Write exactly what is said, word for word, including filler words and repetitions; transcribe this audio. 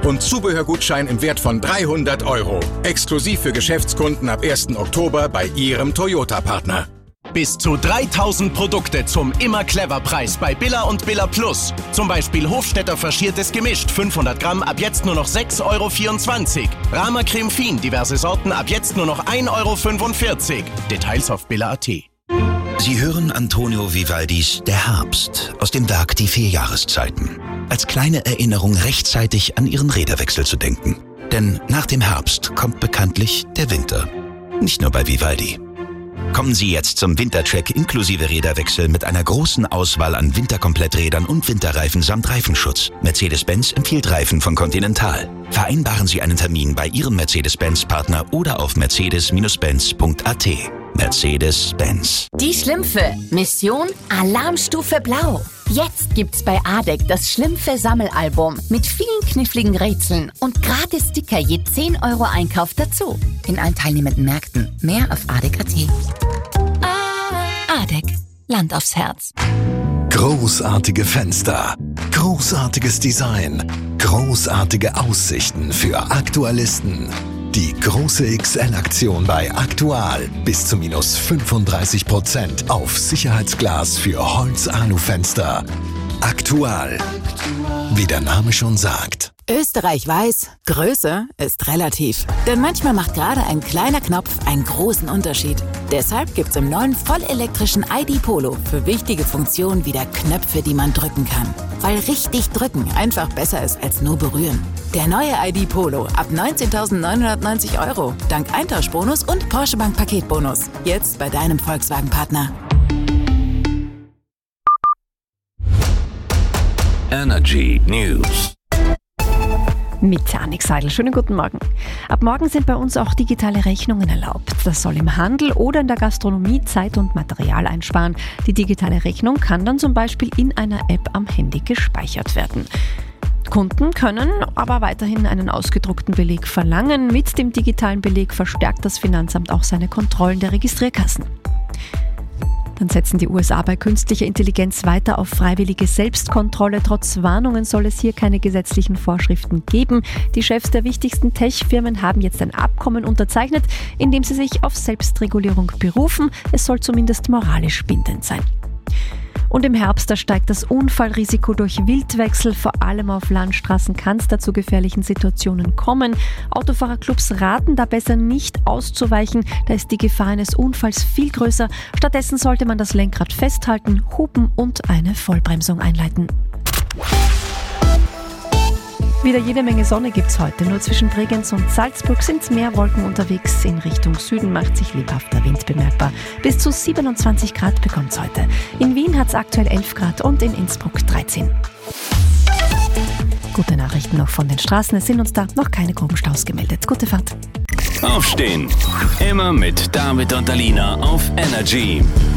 und Zubehörgutschein im Wert von dreihundert Euro. Exklusiv für Geschäftskunden ab ersten Oktober bei Ihrem Toyota-Partner. Bis zu dreitausend Produkte zum Immer-Clever-Preis bei Billa und Billa Plus. Zum Beispiel Hofstetter faschiertes Gemischt, fünfhundert Gramm, ab jetzt nur noch sechs Euro vierundzwanzig. Rama Creme Fin, diverse Sorten, ab jetzt nur noch ein Euro fünfundvierzig. Details auf billa punkt at. Sie hören Antonio Vivaldis Der Herbst aus dem Werk Die vier Jahreszeiten. Als kleine Erinnerung rechtzeitig an Ihren Räderwechsel zu denken. Denn nach dem Herbst kommt bekanntlich der Winter. Nicht nur bei Vivaldi. Kommen Sie jetzt zum Wintercheck inklusive Räderwechsel mit einer großen Auswahl an Winterkompletträdern und Winterreifen samt Reifenschutz. Mercedes-Benz empfiehlt Reifen von Continental. Vereinbaren Sie einen Termin bei Ihrem Mercedes-Benz-Partner oder auf mercedes Benz punkt at. Mercedes-Benz. Die Schlümpfe. Mission Alarmstufe Blau. Jetzt gibt's bei Adek das Schlümpfe-Sammelalbum mit vielen kniffligen Rätseln und gratis Sticker je zehn Euro Einkauf dazu. In allen teilnehmenden Märkten. Mehr auf adek punkt at. Adek. Land aufs Herz. Großartige Fenster. Großartiges Design. Großartige Aussichten für Aktualisten. Die große X L-Aktion bei Aktual. Bis zu minus fünfunddreißig Prozent auf Sicherheitsglas für Holz-Alu-Fenster. Aktual. Wie der Name schon sagt. Österreich weiß, Größe ist relativ. Denn manchmal macht gerade ein kleiner Knopf einen großen Unterschied. Deshalb gibt's im neuen vollelektrischen I D Polo für wichtige Funktionen wieder Knöpfe, die man drücken kann. Weil richtig drücken einfach besser ist als nur berühren. Der neue I D Polo ab neunzehntausendneunhundertneunzig Euro. Dank Eintauschbonus und Porsche Bank Paketbonus. Jetzt bei deinem Volkswagen-Partner. Energy News. Mit Annik Seidel. Schönen guten Morgen. Ab morgen sind bei uns auch digitale Rechnungen erlaubt. Das soll im Handel oder in der Gastronomie Zeit und Material einsparen. Die digitale Rechnung kann dann zum Beispiel in einer App am Handy gespeichert werden. Kunden können aber weiterhin einen ausgedruckten Beleg verlangen. Mit dem digitalen Beleg verstärkt das Finanzamt auch seine Kontrollen der Registrierkassen. Dann setzen die U S A bei künstlicher Intelligenz weiter auf freiwillige Selbstkontrolle. Trotz Warnungen soll es hier keine gesetzlichen Vorschriften geben. Die Chefs der wichtigsten Tech-Firmen haben jetzt ein Abkommen unterzeichnet, in dem sie sich auf Selbstregulierung berufen. Es soll zumindest moralisch bindend sein. Und im Herbst, da steigt das Unfallrisiko durch Wildwechsel. Vor allem auf Landstraßen kann es da zu gefährlichen Situationen kommen. Autofahrerclubs raten da besser nicht auszuweichen. Da ist die Gefahr eines Unfalls viel größer. Stattdessen sollte man das Lenkrad festhalten, hupen und eine Vollbremsung einleiten. Wieder jede Menge Sonne gibt's heute. Nur zwischen Bregenz und Salzburg sind mehr Wolken unterwegs. In Richtung Süden macht sich lebhafter Wind bemerkbar. Bis zu siebenundzwanzig Grad bekommt's heute. In Wien hat's aktuell elf Grad und in Innsbruck dreizehn. Gute Nachrichten noch von den Straßen. Es sind uns da noch keine groben Staus gemeldet. Gute Fahrt. Aufstehen. Immer mit David und Alina auf Energy.